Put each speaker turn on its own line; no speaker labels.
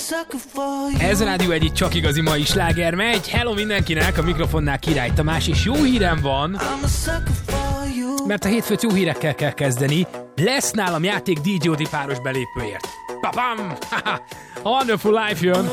Ez a Rádió Egy, csak igazi mai sláger megy. Hello mindenkinek, a mikrofonnál Király Tamás, és jó hírem van, mert a hétfőt jó hírekkel kell kezdeni. Lesz nálam játék DJ Odi páros belépőért. Papam! A Wonderful Life jön.